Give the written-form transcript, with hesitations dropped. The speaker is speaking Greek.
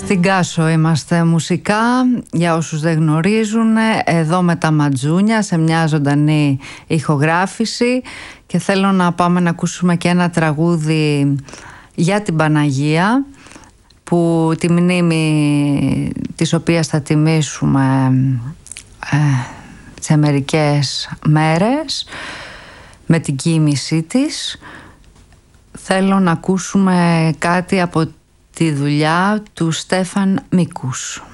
Στην Κάσο είμαστε μουσικά, για όσους δεν γνωρίζουν, εδώ με τα Ματζούνια σε μια ζωντανή ηχογράφηση, και θέλω να πάμε να ακούσουμε και ένα τραγούδι για την Παναγία, που τη μνήμη της οποίας θα τιμήσουμε σε μερικές μέρες με την κοίμησή της. Θέλω να ακούσουμε κάτι από τη δουλειά του Στέφαν Μίκους.